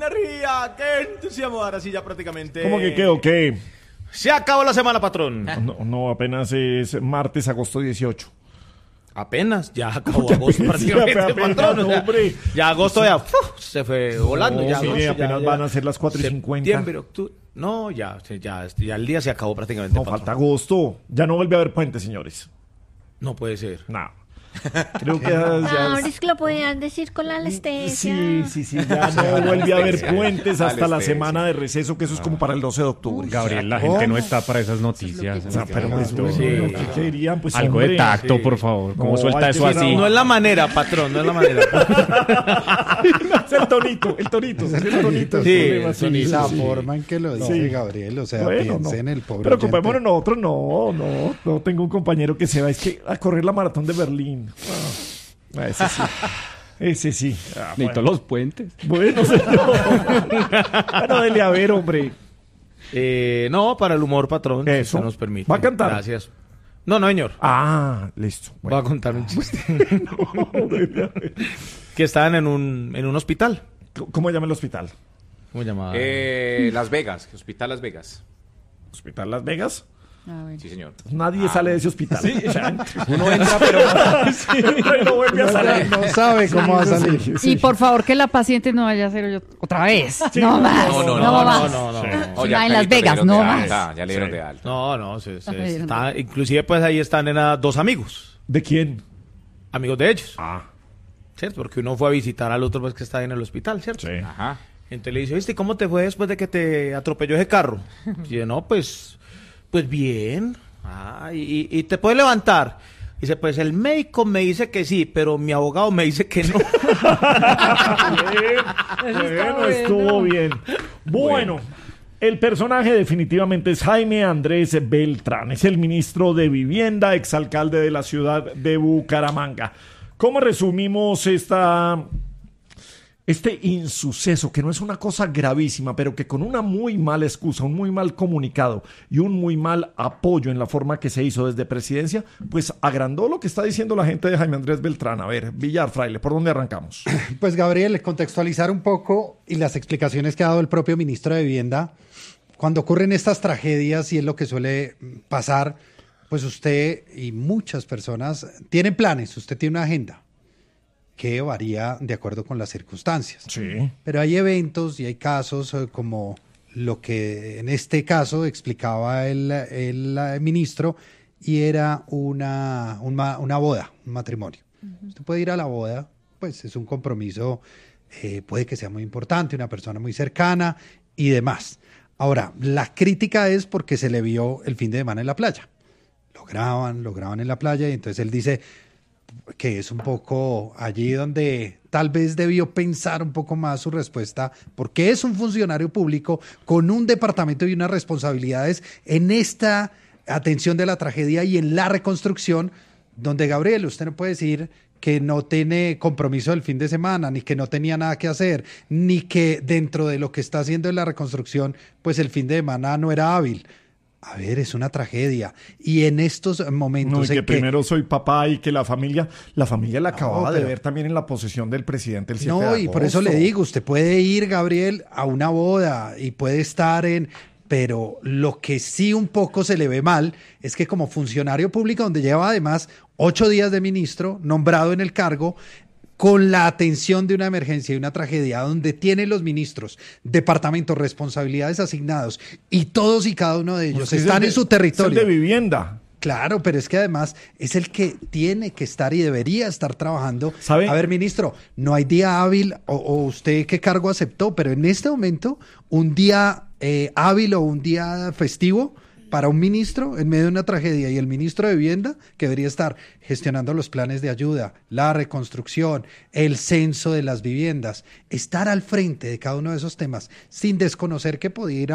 energía! ¡Qué entusiasmo! Ahora sí ya prácticamente... ¿Cómo que qué o qué? Se acabó la semana, patrón. No, apenas es martes, agosto 18. Apenas, ya acabó agosto prácticamente, apenas, patrón. O sea, hombre. ya agosto ya se fue volando. Ya, Sí, agosto, apenas van a ser las 4:50. Septiembre, octubre. No, ya el día se acabó prácticamente. No, patrón. falta agosto. Ya no vuelve a haber puente, señores. No puede ser. No. Creo que Ahora es que lo podían decir con la anestesia. Sí, ya no vuelve a haber puentes hasta la Anestesia. semana de receso, que eso es como para el 12 de octubre. Gabriel, la gente no está para esas noticias. O sea, pero pues, Sí. ¿qué dirían? Pues, Algo hombre, de tacto, sí. por favor. ¿Cómo No, suelta hay eso que así? No es la manera, patrón, no es la manera. Es el tonito. El tonito, Sí, problema, el la sí. forma en que lo dice Sí. Gabriel, o sea, Bueno, piensa no. en el pobre Pero oyente. ocupémonos nosotros, no tengo un compañero que se va, es que a correr la maratón de Berlín. Ese sí. Necesito los puentes. Bueno, señor. Bueno, dele a ver, hombre. No, para el humor, patrón. si Eso. usted nos permite. ¿Va a cantar? Gracias. No, señor. Listo. Voy a contar un chiste. Que estaban en un hospital. ¿Cómo se llama el hospital? ¿Cómo se llamaba? Las Vegas, Hospital Las Vegas. ¿Hospital Las Vegas? Sí, señor. Nadie sale de ese hospital. Uno entra, pero no vuelve a salir. No sabe cómo va a salir. Y por favor que la paciente no vaya a ser yo otra vez. Sí, no no, más. no, No más. Oh, Ya en Carlitos, Las Vegas, le dieron no de más. alta, ya le dieron Sí. de alta. No, está, inclusive pues ahí están dos amigos. ¿De quién? Amigos de ellos. Ah, ¿Cierto? Porque uno fue a visitar al otro pues que está en el hospital, ¿cierto? sí. Ajá. Entonces le dice, ¿viste cómo te fue después de que te atropelló ese carro? Y yo, no, pues bien. ¿Y te puedes levantar? Dice, pues el médico me dice que sí, pero mi abogado me dice que no. Bueno, estuvo bien. Bueno, el personaje definitivamente es Jaime Andrés Beltrán. Es el ministro de Vivienda, exalcalde de la ciudad de Bucaramanga. ¿Cómo resumimos este insuceso, que no es una cosa gravísima, pero que con una muy mala excusa, un muy mal comunicado y un muy mal apoyo en la forma que se hizo desde presidencia, pues agrandó lo que está diciendo la gente de Jaime Andrés Beltrán? A ver, Villar, Fraile, ¿por dónde arrancamos? Pues Gabriel, contextualizar un poco y las explicaciones que ha dado el propio ministro de Vivienda. Cuando ocurren estas tragedias, y es lo que suele pasar, pues usted y muchas personas tienen planes, usted tiene una agenda que varía de acuerdo con las circunstancias. Sí. Pero hay eventos y hay casos como lo que en este caso explicaba el ministro, y era una boda, un matrimonio. Usted puede ir a la boda, pues es un compromiso, puede que sea muy importante, una persona muy cercana y demás. Ahora, la crítica es porque se le vio el fin de semana en la playa. Lo graban en la playa, y entonces él dice que es un poco allí donde tal vez debió pensar un poco más su respuesta, porque es un funcionario público con un departamento y unas responsabilidades en esta atención de la tragedia y en la reconstrucción, donde, Gabriel, usted no puede decir que no tiene compromiso el fin de semana, ni que no tenía nada que hacer, ni que dentro de lo que está haciendo en la reconstrucción, pues el fin de semana no era hábil. A ver, es una tragedia. Y en estos momentos... No, y que en primero soy papá y que la familia la acababa de pero- ver también en la posesión del presidente el 7 de No, y por eso agosto. le digo, usted puede ir, Gabriel, a una boda y puede estar en... Pero lo que sí un poco se le ve mal es que como funcionario público, donde lleva además 8 días de ministro, nombrado en el cargo, con la atención de una emergencia y una tragedia, donde tiene los ministros, departamentos, responsabilidades asignados, y todos y cada uno de ellos Pues es están el de- en su es el territorio. de vivienda. Claro, pero es que además es el que tiene que estar y debería estar trabajando. ¿Sabe? A ver, ministro, no hay día hábil, o usted qué cargo aceptó, pero en este momento un día hábil o un día festivo para un ministro en medio de una tragedia, y el ministro de Vivienda, que debería estar gestionando los planes de ayuda, la reconstrucción, el censo de las viviendas, estar al frente de cada uno de esos temas sin desconocer que podía ir